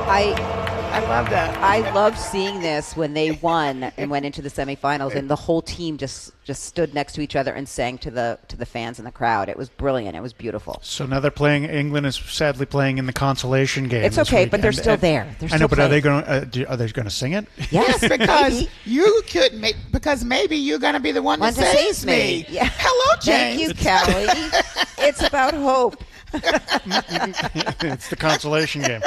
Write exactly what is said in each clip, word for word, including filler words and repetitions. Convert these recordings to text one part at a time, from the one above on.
I I love that. I loved seeing this when they won and went into the semifinals, and the whole team just, just stood next to each other and sang to the to the fans in the crowd. It was brilliant. It was beautiful. So now they're playing. England is sadly playing in the consolation game. It's this okay, week. but they're and, still and, there. They're I know, still but playing. are they going? Uh, do, are they going to sing it? Yes, because maybe. you could make because maybe you're going to be the one, One that to saves save me. me. Yeah. Hello, Thank James. you, Kelly. It's about hope. It's the consolation game.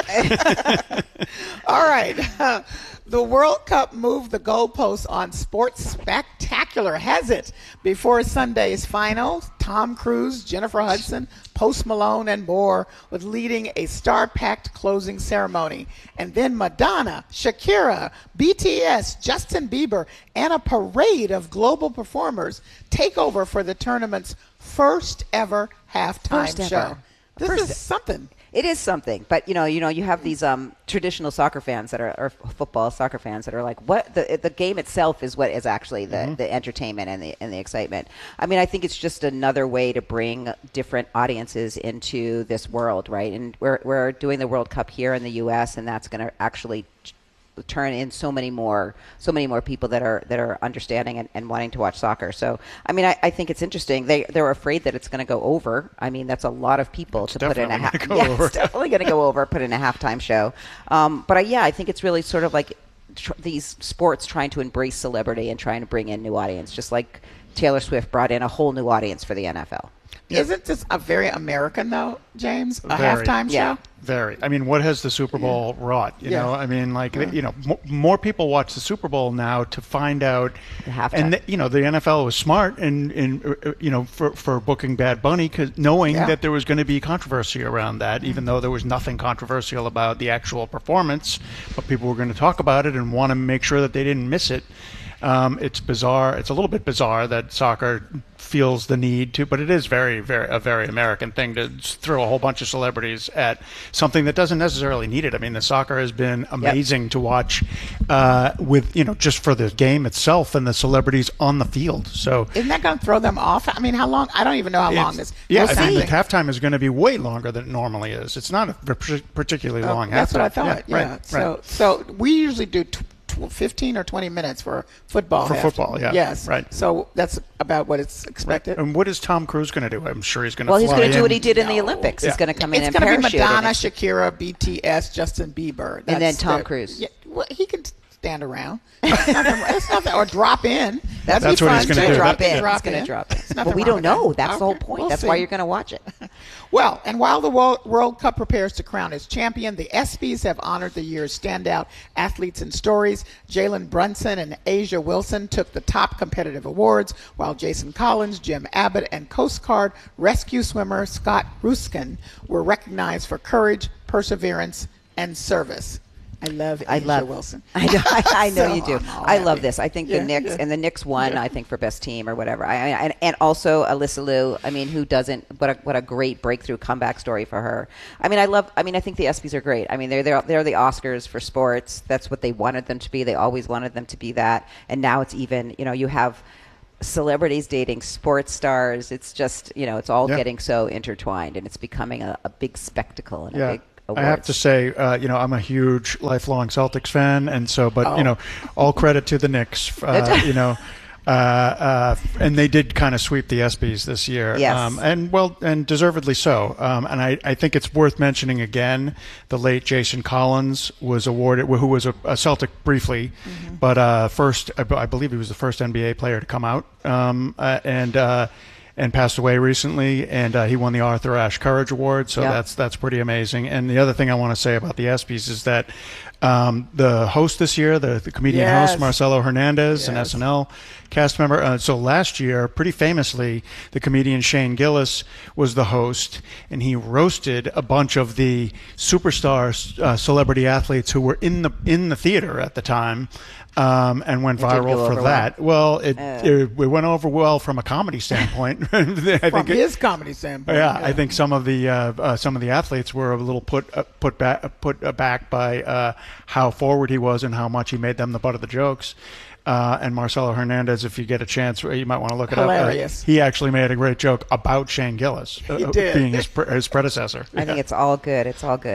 All right. Uh, the World Cup moved the goalposts on Sports Spectacular, has it? Before Sunday's final, Tom Cruise, Jennifer Hudson, Post Malone, and more was leading a star-packed closing ceremony. And then Madonna, Shakira, B T S, Justin Bieber, and a parade of global performers take over for the tournament's first ever halftime First ever. show. This First- is something. It is something, but you know, you know, you have these um, traditional soccer fans that are, or football soccer fans that are like, what the the game itself is what is actually the, mm-hmm. the entertainment and the and the excitement. I mean, I think it's just another way to bring different audiences into this world, right? And we're we're doing the World Cup here in the U S, and that's going to actually turn in so many more so many more people that are that are understanding and, and wanting to watch soccer. So I mean I, I think it's interesting. They they're afraid that it's going to go over. I mean that's a lot of people it's to put in a half go yeah, over. It's definitely going to go over, put in a halftime show. Um, but I, yeah, I think it's really sort of like tr- these sports trying to embrace celebrity and trying to bring in new audience, just like Taylor Swift brought in a whole new audience for the N F L. Yep. Isn't this a very American, though, James? A Very. halftime Yeah. show? Very. I mean, what has the Super Bowl yeah. wrought? You yeah. know, I mean, like, yeah. you know, m- more people watch the Super Bowl now to find out. The halftime. And, the, you know, the N F L was smart in, in uh, you know, for, for booking Bad Bunny, cause knowing yeah. that there was going to be controversy around that, even though there was nothing controversial about the actual performance. But people were going to talk about it and want to make sure that they didn't miss it. Um, it's bizarre. It's a little bit bizarre that soccer feels the need to, but it is very, very a very American thing to throw a whole bunch of celebrities at something that doesn't necessarily need it. I mean, the soccer has been amazing yep. to watch uh, with, you know, just for the game itself and the celebrities on the field. So isn't that going to throw them off? I mean, how long? I don't even know how long this. Yeah, this I think thing. halftime is going to be way longer than it normally is. It's not a particularly oh, long that's halftime. That's what I thought. Yeah, yeah. Right, so, right. so we usually do T- fifteen or twenty minutes for football. For halftime. football, yeah. Yes. Right. So that's about what it's expected. Right. And what is Tom Cruise going to do? I'm sure he's going to Well, fly he's going to do in. what he did in No. the Olympics. Yeah. He's going to come in it's and going to be parachute. Madonna, in. Shakira, B T S, Justin Bieber. And then That's Tom the- Cruise. Yeah, well, he can stand around. That's nothing, that's nothing, or drop in. That'd That's be what fun he's gonna too. do. Drop in. Drop He's going to in. drop in. There's nothing But we wrong don't with know. that. That's the whole Okay, point. we'll That's see. why you're going to watch it. Well, and while the World, World Cup prepares to crown its champion, the ESPYs have honored the year's standout athletes and stories. Jalen Brunson and Asia Wilson took the top competitive awards, while Jason Collins, Jim Abbott, and Coast Guard rescue swimmer Scott Ruskin were recognized for courage, perseverance, and service. I love I Asia love Wilson. I know, I, I know So you do. I'm all I love happy. this. I think Yeah, the Knicks yeah. and the Knicks won. Yeah. I think for best team or whatever. I, I and, and also Alyssa Liu. I mean, who doesn't? What a what a great breakthrough comeback story for her. I mean, I love. I mean, I think the ESPYs are great. I mean, they're they're they're the Oscars for sports. That's what they wanted them to be. They always wanted them to be that. And now it's even. You know, you have celebrities dating sports stars. It's just, you know, it's all Yeah. getting so intertwined, and it's becoming a, a big spectacle and Yeah. a big. I have to say, uh, you know, I'm a huge lifelong Celtics fan, and so, but Oh. you know, all credit to the Knicks. Uh, you know, uh, uh, and they did kind of sweep the ESPYs this year, Yes. um, and well, and deservedly so. Um, and I, I think it's worth mentioning again, the late Jason Collins was awarded, who was a, a Celtic briefly, Mm-hmm. but uh, first, I, I believe he was the first N B A player to come out, um, uh, and. Uh, and passed away recently, and uh, he won the Arthur Ashe Courage Award, so Yep. that's that's pretty amazing. And the other thing I want to say about the ESPYs is that um, the host this year, the, the comedian Yes. host, Marcelo Hernandez, an Yes. S N L cast member. Uh, so last year, pretty famously, the comedian Shane Gillis was the host, and he roasted a bunch of the superstar uh, celebrity athletes who were in the in the theater at the time. Um, and went It didn't viral go for over that. Well, it, Uh. it it went over well from a comedy standpoint. I From think it- his comedy standpoint. yeah, I think some of the uh, uh, some of the athletes were a little put uh, put back put aback by uh, how forward he was and how much he made them the butt of the jokes. Uh, and Marcelo Hernandez, if you get a chance, you might want to look it Hilarious. up. Uh, he actually made a great joke about Shane Gillis uh, He did. being his pre- his predecessor. I think it's all good. It's all good.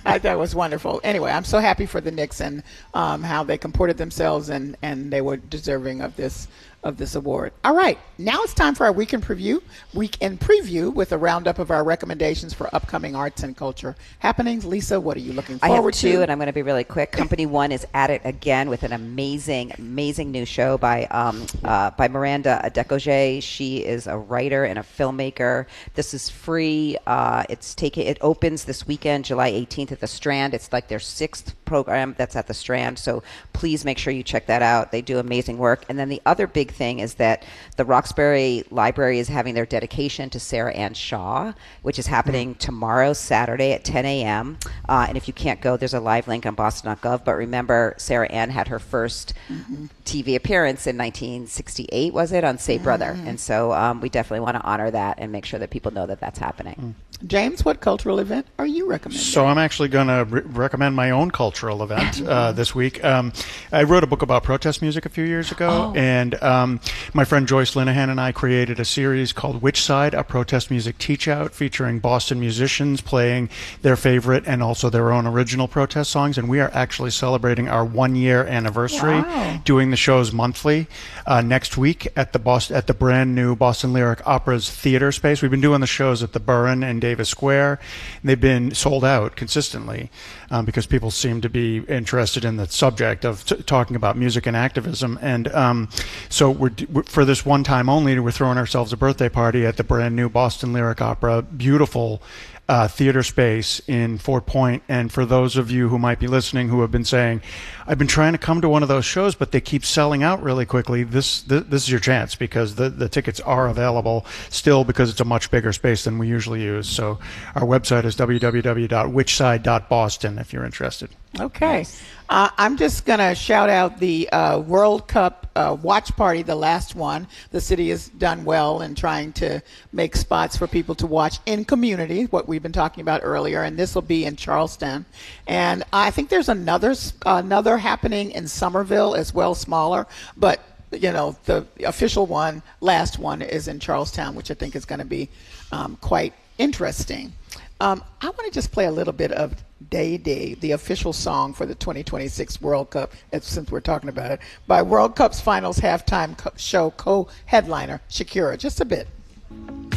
I thought it was wonderful. Anyway, I'm so happy for the Knicks and um, how they comported themselves, and, and they were deserving of this of this award. All right, now it's time for our weekend preview. Weekend preview with a roundup of our recommendations for upcoming arts and culture happenings. Lisa, what are you looking I forward have two, to? and I'm going to be really quick. Company One is at it again with an amazing, amazing new show by um, uh, by Miranda Adekoje. She is a writer and a filmmaker. This is free. Uh, it's taking. It opens this weekend, July eighteenth, at the Strand. It's like their sixth program that's at the Strand, so please make sure you check that out. They do amazing work. And then the other big thing is that the Roxbury Library is having their dedication to Sarah Ann Shaw, which is happening mm-hmm. tomorrow, Saturday at ten a.m. Uh, and if you can't go, there's a live link on boston dot gov. But remember, Sarah Ann had her first mm-hmm. T V appearance in nineteen sixty-eight, was it, on Say mm-hmm. Brother? And so um, we definitely want to honor that and make sure that people know that that's happening. Mm. James, what cultural event are you recommending? So I'm actually going to re- recommend my own cultural event uh, this week. Um, I wrote a book about protest music a few years ago, oh. and um, my friend Joyce Linehan and I created a series called Which Side? A Protest Music Teach-Out, featuring Boston musicians playing their favorite and also their own original protest songs. And we are actually celebrating our one-year anniversary, wow. doing the shows monthly uh, next week at the Boston, at the brand new Boston Lyric Opera's theater space. We've been doing the shows at the Burren and Davis Square. They've been sold out consistently um, because people seem to be interested in the subject of t- talking about music and activism. And um, so we're, we're for this one time only, we're throwing ourselves a birthday party at the brand new Boston Lyric Opera. Beautiful Uh, theater space in Fort Point. And for those of you who might be listening who have been saying, I've been trying to come to one of those shows, but they keep selling out really quickly, this th- this is your chance, because the, the tickets are available still, because it's a much bigger space than we usually use. So our website is w w w dot which side dot boston if you're interested. Okay. Uh, I'm just going to shout out the uh, World Cup uh, watch party, the last one. The city has done well in trying to make spots for people to watch in community, what we've been talking about earlier, and this will be in Charleston. And I think there's another another happening in Somerville as well, smaller, but you know, the official one, last one, is in Charlestown, which I think is going to be um, quite interesting. Um, I want to just play a little bit of Day Day, the official song for the twenty twenty-six World Cup, since we're talking about it, by World Cup's finals halftime co- show co-headliner Shakira. Just a bit.